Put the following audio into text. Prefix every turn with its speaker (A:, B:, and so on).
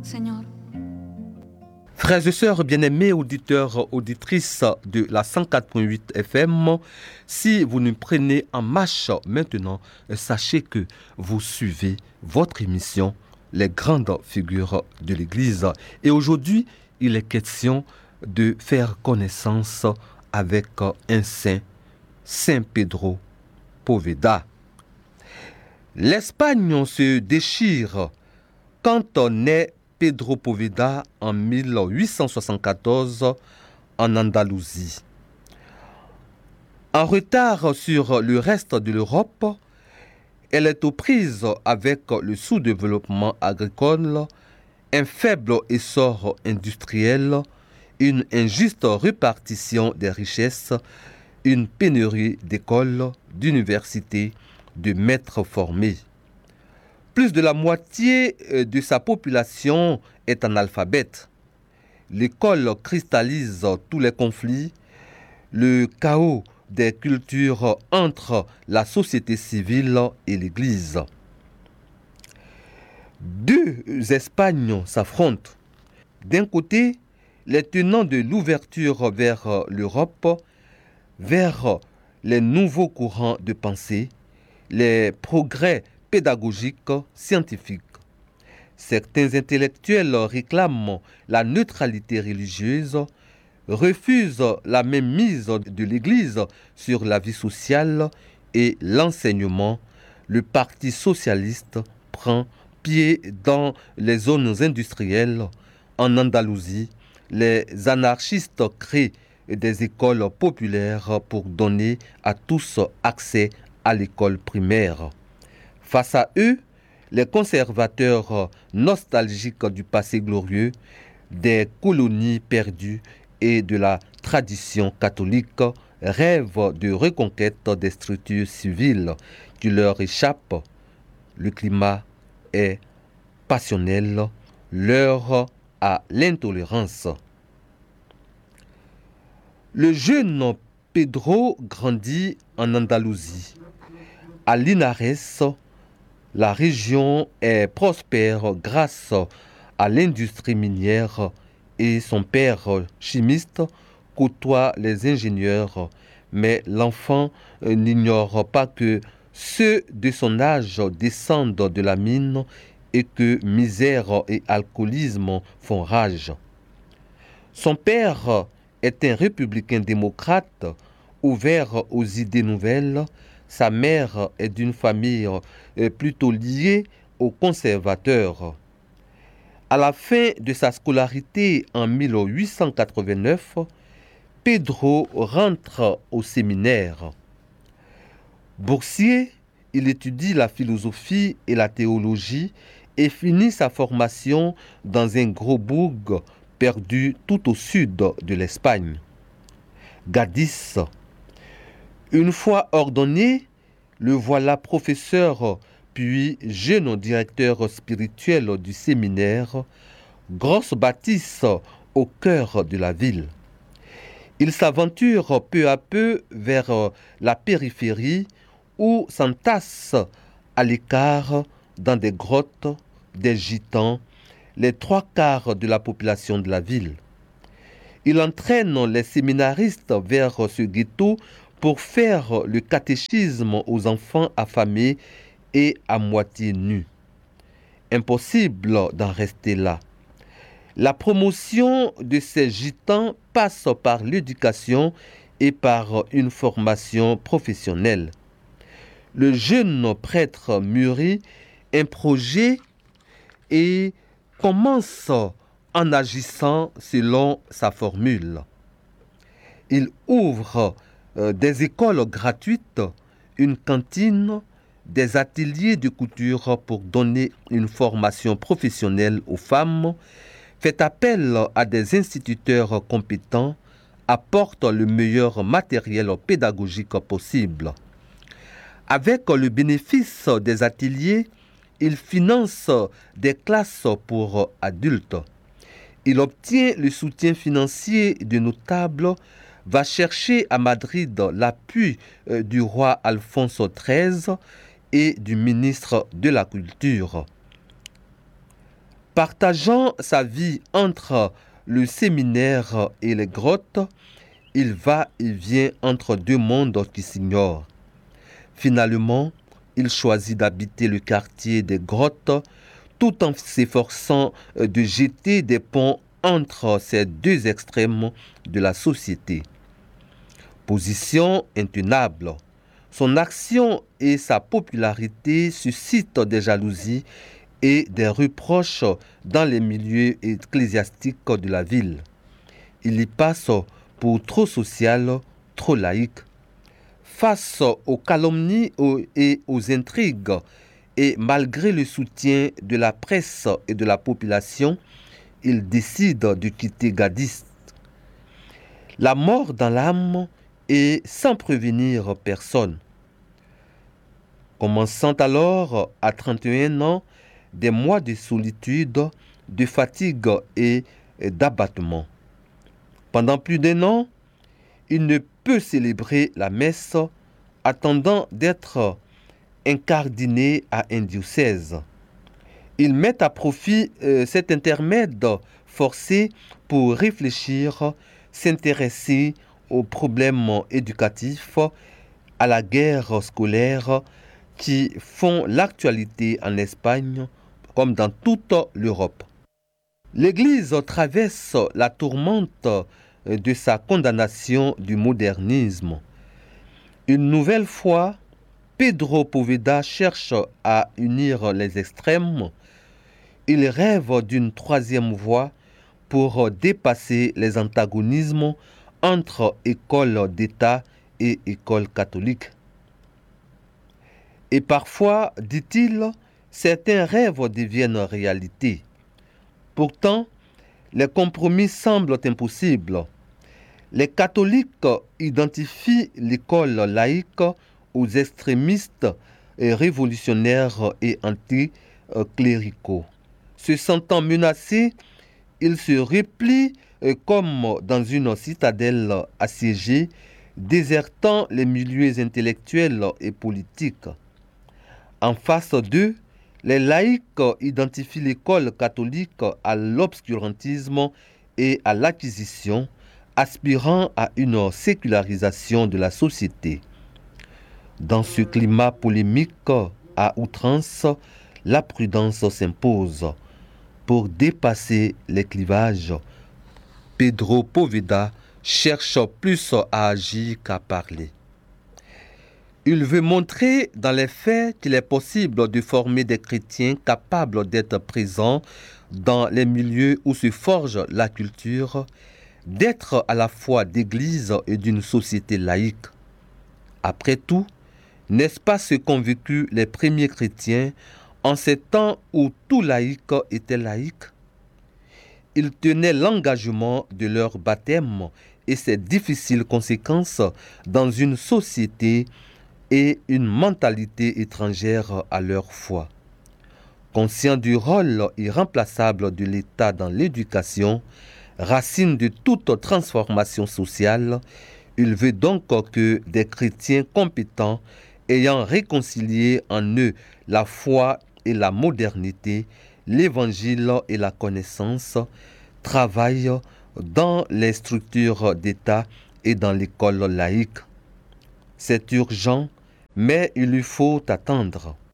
A: Señor.
B: Frères et sœurs bien-aimés, auditeurs, auditrices de la 104.8 FM, si vous nous prenez en marche maintenant, sachez que vous suivez votre émission Les grandes figures de l'Église. Et aujourd'hui, il est question de faire connaissance avec un saint, Saint Pedro Poveda. L'Espagne se déchire quand naît Pedro Poveda en 1874 en Andalousie. En retard sur le reste de l'Europe, elle est aux prises avec le sous-développement agricole, un faible essor industriel, une injuste répartition des richesses, une pénurie d'écoles, d'universités, de maîtres formés. Plus de la moitié de sa population est analphabète. L'école cristallise tous les conflits, le chaos des cultures entre la société civile et l'Église. Deux Espagnes s'affrontent. D'un côté, les tenants de l'ouverture vers l'Europe, vers les nouveaux courants de pensée, les progrès pédagogiques, scientifiques. Certains intellectuels réclament la neutralité religieuse, refusent la mainmise de l'Église sur la vie sociale et l'enseignement. Le Parti socialiste prend pied dans les zones industrielles. En Andalousie, les anarchistes créent des écoles populaires pour donner à tous accès à l'école primaire. Face à eux, les conservateurs nostalgiques du passé glorieux, des colonies perdues et de la tradition catholique rêvent de reconquête des structures civiles qui leur échappent. Le climat est passionnel, l'heure à l'intolérance. Le jeune Pedro grandit en Andalousie. À Linares, la région est prospère grâce à l'industrie minière et son père chimiste côtoie les ingénieurs. Mais l'enfant n'ignore pas que ceux de son âge descendent de la mine et que misère et alcoolisme font rage. Son père est un républicain démocrate ouvert aux idées nouvelles. Sa mère est d'une famille plutôt liée aux conservateurs. À la fin de sa scolarité en 1889, Pedro rentre au séminaire. Boursier, il étudie la philosophie et la théologie et finit sa formation dans un gros bourg perdu tout au sud de l'Espagne, Gadis. Une fois ordonné, le voilà professeur, puis jeune directeur spirituel du séminaire, grosse bâtisse au cœur de la ville. Il s'aventure peu à peu vers la périphérie où s'entassent à l'écart, dans des grottes, des gitans, les 3/4 de la population de la ville. Il entraîne les séminaristes vers ce ghetto pour faire le catéchisme aux enfants affamés et à moitié nus. Impossible d'en rester là. La promotion de ces gitans passe par l'éducation et par une formation professionnelle. Le jeune prêtre mûrit un projet et commence en agissant selon sa formule. Il ouvre des écoles gratuites, une cantine, des ateliers de couture pour donner une formation professionnelle aux femmes, fait appel à des instituteurs compétents, apporte le meilleur matériel pédagogique possible. Avec le bénéfice des ateliers, il finance des classes pour adultes. Il obtient le soutien financier de notables, va chercher à Madrid l'appui du roi Alphonse XIII et du ministre de la Culture. Partageant sa vie entre le séminaire et les grottes, il va et vient entre deux mondes qui s'ignorent. Finalement, il choisit d'habiter le quartier des grottes tout en s'efforçant de jeter des ponts entre ces deux extrêmes de la société. Position intenable. Son action et sa popularité suscitent des jalousies et des reproches dans les milieux ecclésiastiques de la ville. Il y passe pour trop social, trop laïque. Face aux calomnies et aux intrigues, et malgré le soutien de la presse et de la population, il décide de quitter Gadis. La mort dans l'âme et sans prévenir personne. Commençant alors à 31 ans, des mois de solitude, de fatigue et d'abattement. Pendant plus d'1 an, il ne peut célébrer la messe, attendant d'être incardiné à un diocèse. Il met à profit cet intermède forcé pour réfléchir, s'intéresser aux problèmes éducatifs, à la guerre scolaire qui font l'actualité en Espagne comme dans toute l'Europe. L'Église traverse la tourmente de sa condamnation du modernisme. Une nouvelle fois, Pedro Poveda cherche à unir les extrêmes. Il rêve d'une troisième voie pour dépasser les antagonismes entre école d'État et école catholique. Et parfois, dit-il, certains rêves deviennent réalité. Pourtant, les compromis semblent impossibles. Les catholiques identifient l'école laïque aux extrémistes et révolutionnaires et anticléricaux. Se sentant menacés, ils se replient comme dans une citadelle assiégée, désertant les milieux intellectuels et politiques. En face d'eux, les laïcs identifient l'école catholique à l'obscurantisme et à l'acquisition, aspirant à une sécularisation de la société. Dans ce climat polémique à outrance, la prudence s'impose. Pour dépasser les clivages, Pedro Poveda cherche plus à agir qu'à parler. Il veut montrer dans les faits qu'il est possible de former des chrétiens capables d'être présents dans les milieux où se forge la culture, d'être à la fois d'église et d'une société laïque. Après tout, n'est-ce pas ce qu'ont vécu les premiers chrétiens en ces temps où tout laïc était laïque? Ils tenaient l'engagement de leur baptême et ses difficiles conséquences dans une société et une mentalité étrangère à leur foi. Conscient du rôle irremplaçable de l'État dans l'éducation, racine de toute transformation sociale, il veut donc que des chrétiens compétents, ayant réconcilié en eux la foi et la modernité, l'évangile et la connaissance, travaillent dans les structures d'État et dans l'école laïque. C'est urgent, mais il lui faut attendre.